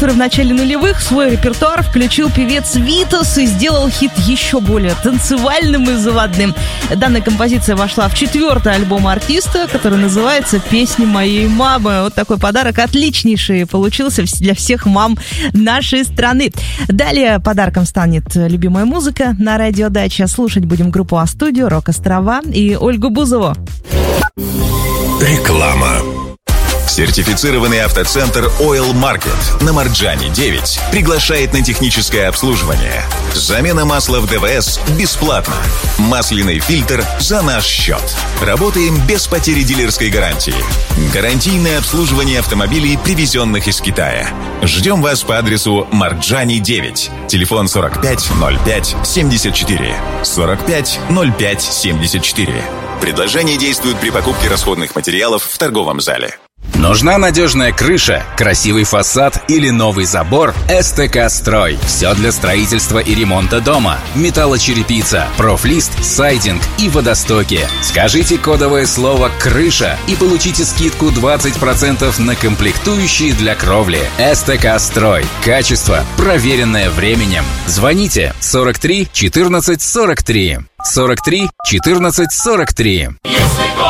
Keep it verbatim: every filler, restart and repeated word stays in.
который в начале нулевых в свой репертуар включил певец Витас и сделал хит еще более танцевальным и заводным. Данная композиция вошла в четвертый альбом артиста, который называется «Песни моей мамы». Вот такой подарок отличнейший получился для всех мам нашей страны. Далее подарком станет любимая музыка на радиодаче. Слушать будем группу А-студио, Рок-острова и Ольгу Бузову. Реклама. Сертифицированный автоцентр Oil Market на Марджани девять приглашает на техническое обслуживание. Замена масла в ДВС бесплатно. Масляный фильтр за наш счет. Работаем без потери дилерской гарантии. Гарантийное обслуживание автомобилей, привезенных из Китая. Ждем вас по адресу Марджани девять. Телефон сорок пять ноль пять семьдесят четыре. сорок пять ноль пять семьдесят четыре. Предложение действует при покупке расходных материалов в торговом зале. Нужна надежная крыша, красивый фасад или новый забор? СТК Строй. Все для строительства и ремонта дома. Металлочерепица, профлист, сайдинг и водостоки. Скажите кодовое слово «крыша» и получите скидку двадцать процентов на комплектующие для кровли. СТК Строй. Качество, проверенное временем. Звоните сорок три четырнадцать сорок три. сорок три четырнадцать сорок три. Если